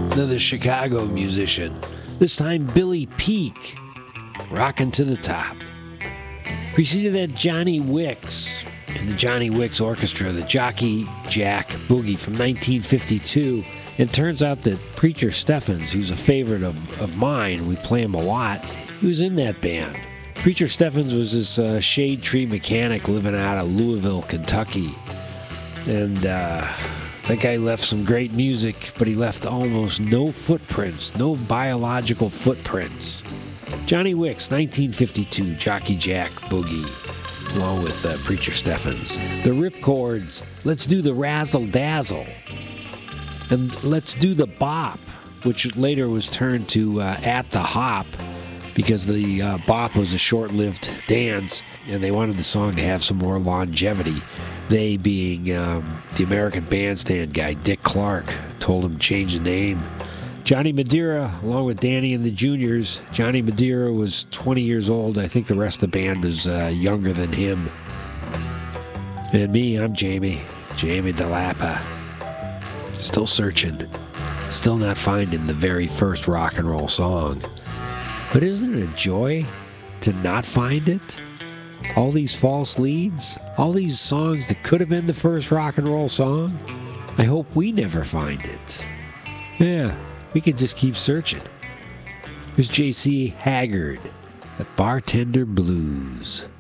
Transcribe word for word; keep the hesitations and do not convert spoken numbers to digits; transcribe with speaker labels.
Speaker 1: another Chicago musician. This time Billy Peak, Rockin' to the Top. Preceded that, Johnny Wicks and the Johnny Wicks Orchestra, the Jockey Jack Boogie from nineteen fifty-two. It turns out that Preacher Steffens, who's a favorite of, of mine, we play him a lot, he was in that band. Preacher Steffens was this uh, shade tree mechanic living out of Louisville, Kentucky. And uh, that guy left some great music, but he left almost no footprints, no biological footprints. Johnny Wicks, nineteen fifty-two, Jockey Jack Boogie, along with uh, Preacher Steffens. The Ripcords, let's do the Razzle Dazzle. And let's do the Bop, which later was turned to uh, At the Hop, because the uh, Bop was a short-lived dance, and they wanted the song to have some more longevity. They being um, the American Bandstand guy, Dick Clark, told him to change the name. Johnny Madeira, along with Danny and the Juniors. Johnny Madeira was twenty years old. I think the rest of the band was uh, younger than him. And me, I'm Jamie. Jamie DeLappa. Still searching. Still not finding the very first rock and roll song. But isn't it a joy to not find it? All these false leads, all these songs that could have been the first rock and roll song. I hope we never find it. Yeah, we can just keep searching. Here's J C Haggard, the Bartender Blues.